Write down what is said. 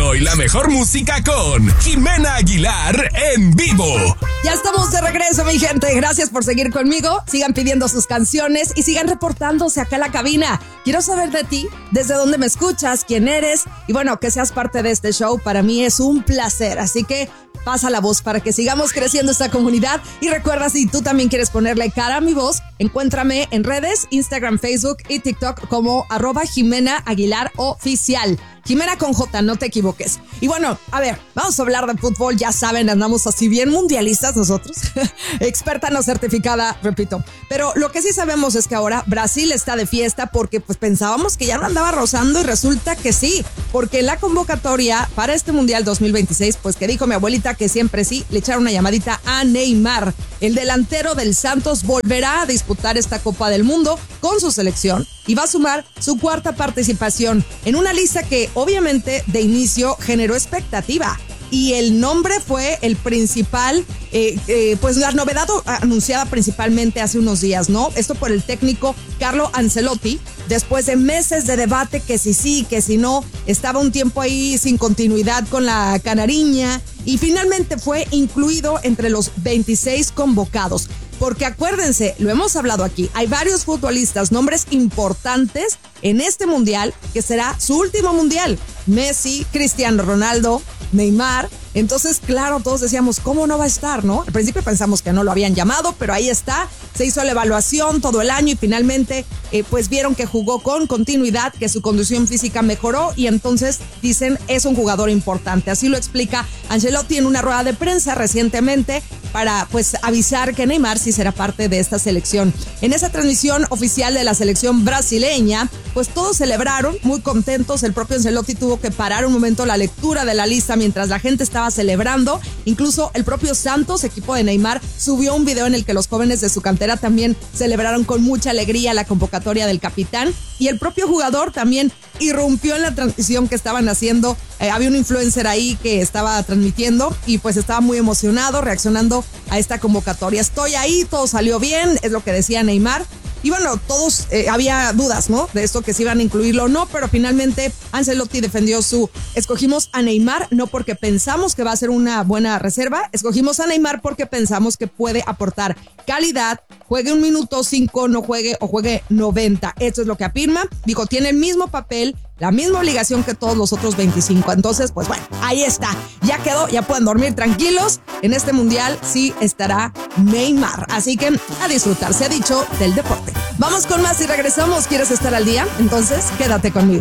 ritmo y la mejor música con Jimena Aguilar en vivo. Ya estamos de regreso, mi gente. Gracias por seguir conmigo. Sigan pidiendo sus canciones y sigan reportándose acá en la cabina. Quiero saber de ti, desde dónde me escuchas, quién eres y bueno, que seas parte de este show. Para mí es un placer, así que pasa la voz para que sigamos creciendo esta comunidad. Y recuerda, si tú también quieres ponerle cara a mi voz, encuéntrame en redes, Instagram, Facebook y TikTok como @Jimena_Aguilar_oficial. Jimena con J, no te equivoques. Y bueno, a ver, vamos a hablar de fútbol. Ya saben, andamos así bien mundialistas nosotros. Experta no certificada, repito. Pero lo que sí sabemos es que ahora Brasil está de fiesta porque pues pensábamos que ya no andaba rozando y resulta que sí. Porque en la convocatoria para este Mundial 2026, pues que dijo mi abuelita que siempre sí, le echaron una llamadita a Neymar. El delantero del Santos volverá a disputar esta Copa del Mundo con su selección y va a sumar su cuarta participación en una lista que obviamente de inicio generó expectativa. Y el nombre fue el principal, pues la novedad anunciada principalmente hace unos días, ¿no? Esto por el técnico Carlo Ancelotti, después de meses de debate que si sí, que si no, estaba un tiempo ahí sin continuidad con la canariña y finalmente fue incluido entre los 26 convocados. Porque acuérdense, lo hemos hablado aquí, hay varios futbolistas, nombres importantes en este mundial, que será su último mundial. Messi, Cristiano Ronaldo, Neymar. Entonces, claro, todos decíamos, ¿cómo no va a estar, no? Al principio pensamos que no lo habían llamado, pero ahí está. Se hizo la evaluación todo el año y finalmente, pues vieron que jugó con continuidad, que su condición física mejoró y entonces dicen, es un jugador importante. Así lo explica Ancelotti en una rueda de prensa recientemente para, pues, avisar que Neymar sí será parte de esta selección. En esa transmisión oficial de la selección brasileña, pues todos celebraron, muy contentos. El propio Ancelotti tuvo que parar un momento la lectura de la lista mientras la gente estaba celebrando. Incluso el propio Santos, equipo de Neymar, subió un video en el que los jóvenes de su cantera también celebraron con mucha alegría la convocatoria del capitán. Y el propio jugador también irrumpió en la transmisión que estaban haciendo. Había un influencer ahí que estaba transmitiendo y pues estaba muy emocionado reaccionando a esta convocatoria. Estoy ahí, todo salió bien, es lo que decía Neymar. Y bueno, todos había dudas, ¿no? De esto que si iban a incluirlo o no, pero finalmente Ancelotti defendió escogimos a Neymar no porque pensamos que va a ser una buena reserva, escogimos a Neymar porque pensamos que puede aportar calidad, juegue 1 minuto 5, no juegue o juegue 90. Esto es lo que afirma. Dijo, tiene el mismo papel, la misma obligación que todos los otros 25. Entonces, pues bueno, ahí está. Ya quedó, ya pueden dormir tranquilos. En este mundial sí estará Neymar. Así que a disfrutar, se ha dicho, del deporte. Vamos con más y regresamos. ¿Quieres estar al día? Entonces, quédate conmigo.